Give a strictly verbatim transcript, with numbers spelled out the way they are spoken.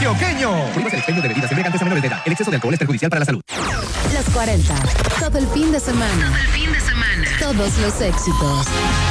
antioqueño. Prohíbas el expendio de bebidas embriagantes a menores de edad. El exceso de alcohol es perjudicial para la salud. Los cuarenta. Todo el fin de semana. Todo el fin de semana. Todos los éxitos.